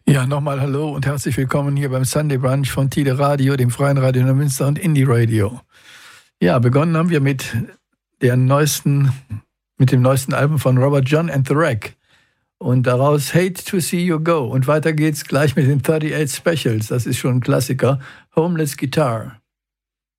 Ja, nochmal hallo und herzlich willkommen hier beim Sunday Brunch von Tide Radio, dem Freien Radio Neumünster und Indie Radio. Ja, begonnen haben wir mit dem neuesten Album von Robert John and the Wreck und daraus Hate to See You Go. Und weiter geht's gleich mit den 38 Specials, das ist schon ein Klassiker, Homeless Guitar.